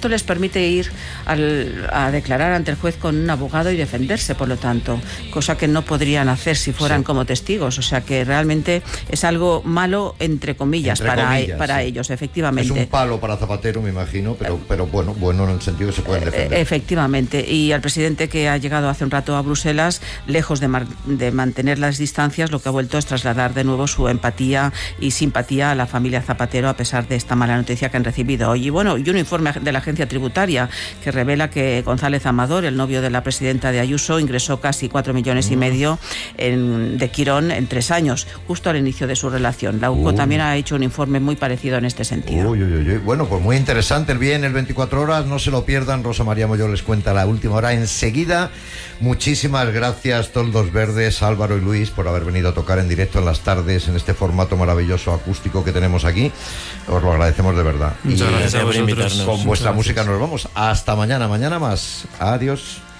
esto les permite ir a declarar ante el juez con un abogado y defenderse, por lo tanto, cosa que no podrían hacer si fueran como testigos. O sea que realmente es algo malo, entre comillas, para ellos, efectivamente. Es un palo para Zapatero, me imagino, pero bueno en el sentido que se pueden defender. Efectivamente. Y al presidente, que ha llegado hace un rato a Bruselas, lejos de mantener las distancias, lo que ha vuelto es trasladar de nuevo su empatía y simpatía a la familia Zapatero, a pesar de esta mala noticia que han recibido hoy. Y un informe de la agencia tributaria que revela que González Amador, el novio de la presidenta de Ayuso, ingresó casi 4,5 millones de Quirón en 3 años, justo al inicio de su relación. La UCO también ha hecho un informe muy parecido en este sentido. Bueno, pues muy interesante el 24 horas, no se lo pierdan. Rosa María Molló les cuenta la última hora enseguida. Muchísimas gracias, Toldos Verdes, Álvaro y Luis, por haber venido a tocar en directo en las tardes, en este formato maravilloso acústico que tenemos aquí. Os lo agradecemos de verdad. Muchas gracias por invitarnos. Con vuestra música nos vamos. Hasta mañana más. Adiós.